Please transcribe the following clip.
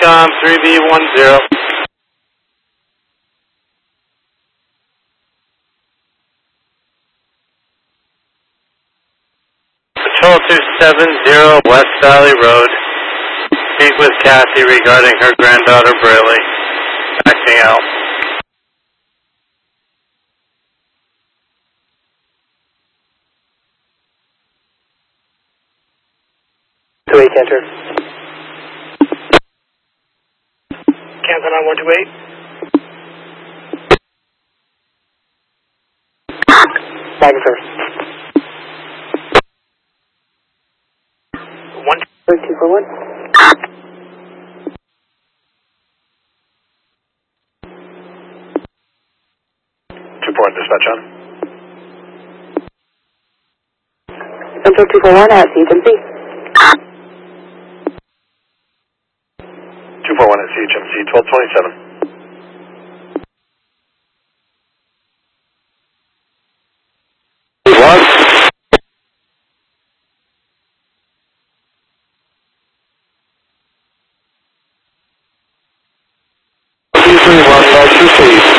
TRANSCOM 3B10. Patrol 270 West Valley Road. Speak with Kathy regarding her granddaughter Braylee. Acting out. 28 Cantor. Canton on 128. Magnify. 241. 241 dispatch on. Central 241 at CHMC. 241 at CHMC 1227. What? Please, please.